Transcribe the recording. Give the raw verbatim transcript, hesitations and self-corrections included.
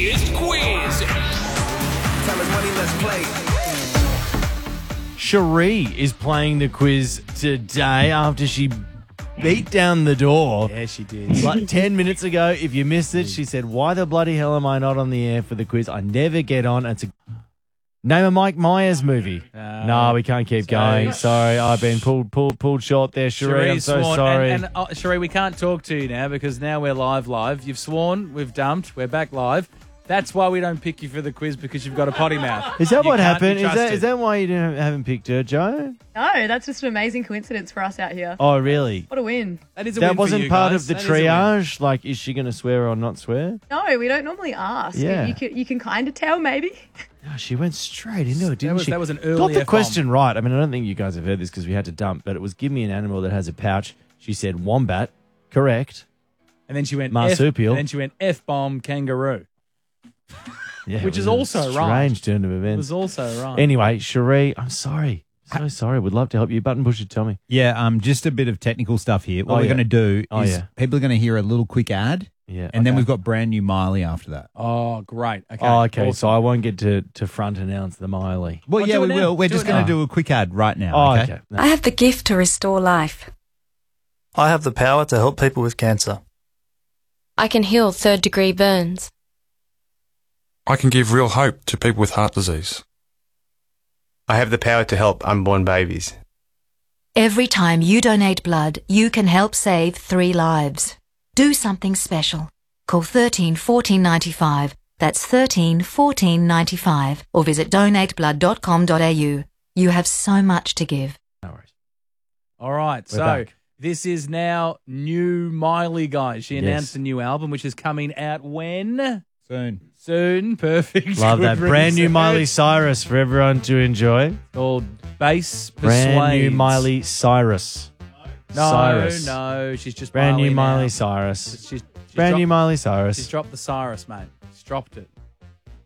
easiest quiz. Time is money, let's play. Cherie is playing the quiz today after she beat down the door. Yeah, she did. Like ten minutes ago. If you missed it, she said, why the bloody hell am I not on the air for the quiz? I never get on. It's a Name a Mike Myers movie. Uh, no, we can't keep sorry. going. Sorry, I've been pulled pulled pulled short there, Cherie. I'm so sworn, sorry. And, and uh, Cherie, we can't talk to you now because now we're live live. You've sworn, we've dumped, we're back live. That's why we don't pick you for the quiz, because you've got a potty mouth. Is that You what can't be happened? Is that trusted. is that why you didn't, haven't picked her, Joe? No, that's just an amazing coincidence for us out here. Oh, really? What a win. That is a That win for wasn't you part guys. of the That is a win. triage? Like, is she going to swear or not swear? No, we don't normally ask. Yeah. You can, you can kind of tell, maybe. No, she went straight into it, didn't was- she? that was an Got early the F-bomb. question right. I mean, I don't think you guys have heard this because we had to dump, but it was give me an animal that has a pouch. She said wombat. Correct. And then she went Marsupial. F, and then she went F-bomb kangaroo. Yeah, Which it is was a also right. Strange turn of It events. was also right. Anyway, Cherie, I'm sorry. So sorry. Would love to help you. Button pusher, tell me. Yeah, um, just a bit of technical stuff here. What Oh, we're yeah. going to do Oh, is yeah. people are going to hear a little quick ad, Yeah. and then okay. we've got brand new Miley after that. Oh, great. Okay. Oh, okay. Awesome. So I won't get to, to front announce the Miley. Well, Oh, yeah, do it we now. will. We're Do just it going now. to do a quick ad right now. Oh, okay. okay. No. I have the gift to restore life. I have the power to help people with cancer. I can heal third-degree burns. I can give real hope to people with heart disease. I have the power to help unborn babies. Every time you donate blood, you can help save three lives. Do something special. Call thirteen fourteen ninety-five. That's thirteen fourteen ninety-five. Or visit donate blood dot com dot a u. You have so much to give. No worries. All right. We're so back. this is now new Miley, guys. She Yes. announced a new album, which is coming out when? Soon. Soon. Perfect. Love Good that. Brand new research. Miley Cyrus for everyone to enjoy. Called Bass Brand new Persuades. Miley Cyrus. No, Cyrus. no. She's just Brand Miley new Miley now. Cyrus. She's, she's Brand dropped, new Miley She's Cyrus. dropped the Cyrus, mate. She's dropped it.